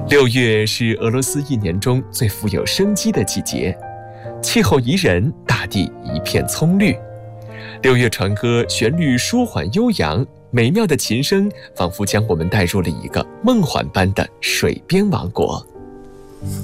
6月是俄罗斯一年中最富有生机的季节，气候宜人，大地一片葱绿。6月船歌旋律舒缓悠扬，美妙的琴声仿佛将我们带入了一个梦幻般的水边王国。